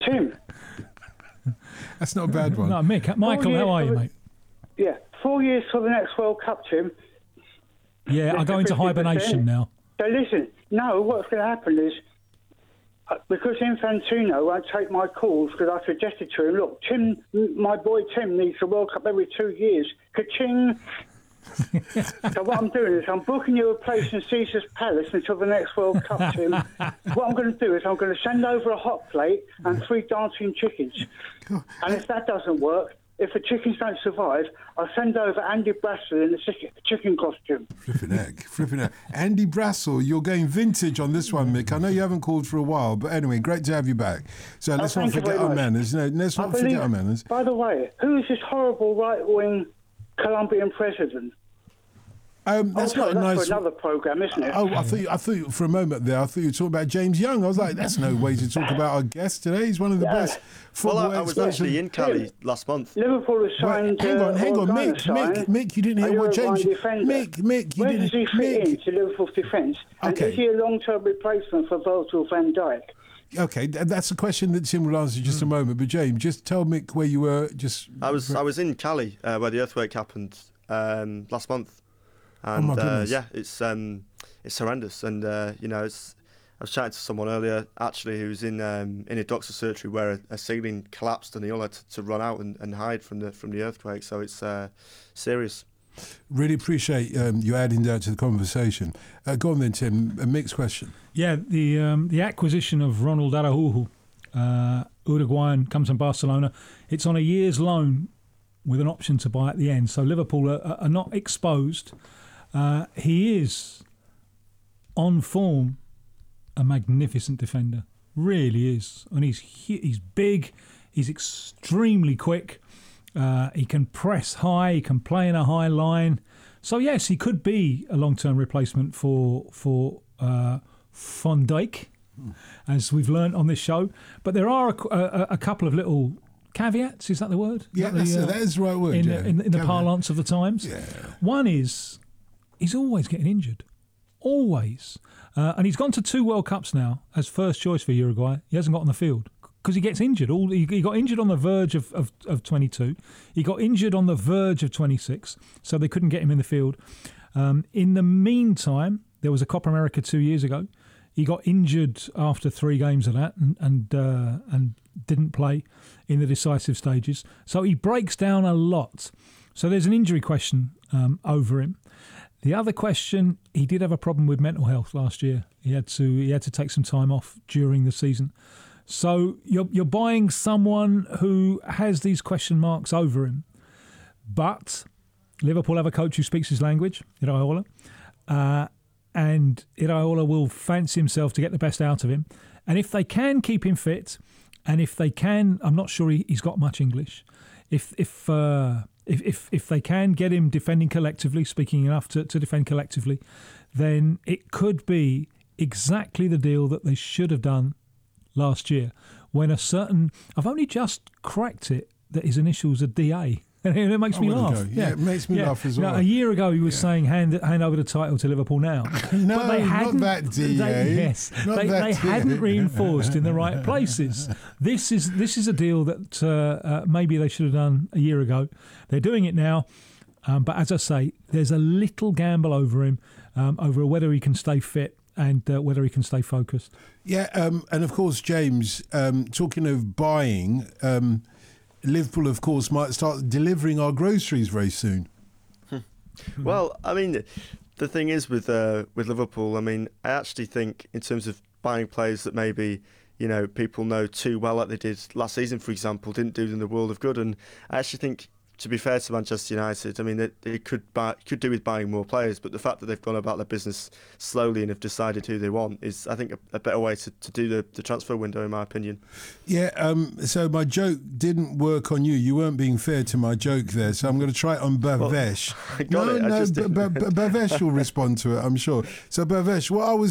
Tim. That's not a bad one. No, Michael, how are you, mate? Yeah, 4 years for the next World Cup, Tim. Yeah, I go into 50%. hibernation now. So listen, no, what's going to happen is, because Infantino won't take my calls, because I suggested to him, look, Tim, my boy Tim needs the World Cup every 2 years. Ka-ching! So what I'm doing is I'm booking you a place in Caesar's Palace until the next World Cup, Tim. What I'm going to do is I'm going to send over a hot plate and 3 dancing chickens. And if that doesn't work, if the chickens don't survive, I'll send over Andy Brassel in the chicken costume. Flipping heck. Andy Brassel, you're going vintage on this one, Mick. I know you haven't called for a while, but anyway, great to have you back. So let's not forget our manners. No, let's not forget our manners. By the way, who is this horrible right-wing Colombian president? That's not a nice. That's for another programme, isn't it? Oh, I thought you, for a moment there, I thought you were talking about James Young. I was like, that's no way to talk about our guest today. He's one of the best football experts. Well, I was actually in Cali last month. Liverpool has signed... hang on, Mick, you didn't hear what James... Mick, you Where didn't... does he fit into Liverpool's defence? And is he a long-term replacement for Virgil van Dijk? Okay, that's a question that Tim will answer in just a moment. But James, just tell Mick where you were. I was in Cali where the earthquake happened last month. And oh my goodness. It's horrendous. And I was chatting to someone earlier, actually, who was in a doctor's surgery where a ceiling collapsed and they all had to run out and hide from the earthquake. So it's serious. Really appreciate you adding that to the conversation. Go on then, Tim. A mixed question. Yeah, the acquisition of Ronald Araujo, Uruguayan, comes from Barcelona. It's on a year's loan with an option to buy at the end. So Liverpool are not exposed. He is, on form, a magnificent defender. Really is. And he's big. He's extremely quick. He can press high. He can play in a high line. So, yes, he could be a long-term replacement for Van Dijk, as we've learnt on this show. But there are a couple of little caveats. Is that the word? Yeah, that is the right word. In the parlance of the times. Yeah. One is he's always getting injured. Always. And he's gone to 2 World Cups now as first choice for Uruguay. He hasn't got on the field because he gets injured. He got injured on the verge of 22. He got injured on the verge of 26, so they couldn't get him in the field. In the meantime, there was a Copa America 2 years ago. He got injured after 3 games of that and didn't play in the decisive stages. So he breaks down a lot. So there's an injury question over him. The other question, he did have a problem with mental health last year. He had to take some time off during the season. So you're buying someone who has these question marks over him. But Liverpool have a coach who speaks his language, Iraola. And Iraola will fancy himself to get the best out of him. And if they can keep him fit, and if they can, I'm not sure he's got much English. If they can get him defending collectively, speaking enough to defend collectively, then it could be exactly the deal that they should have done last year. When I've only just cracked it that his initials are DA. And it makes me laugh. Yeah, it makes me laugh as well. Now, a year ago, he was saying hand over the title to Liverpool now. No, but they hadn't, not that DA. They hadn't reinforced in the right places. This is a deal that maybe they should have done a year ago. They're doing it now. But as I say, there's a little gamble over him, over whether he can stay fit and whether he can stay focused. Yeah, and of course, James, talking of buying... Liverpool, of course, might start delivering our groceries very soon. Well, I mean, the thing is with Liverpool, I mean, I actually think in terms of buying players that maybe, people know too well, like they did last season, for example, didn't do them the world of good. And I actually think, to be fair to Manchester United, I mean, they could do with buying more players, but the fact that they've gone about their business slowly and have decided who they want is, I think, a better way to do the transfer window, in my opinion. Yeah, so my joke didn't work on you. You weren't being fair to my joke there, so I'm going to try it on Bhavesh. Bhavesh will respond to it, I'm sure. So Bhavesh, what I was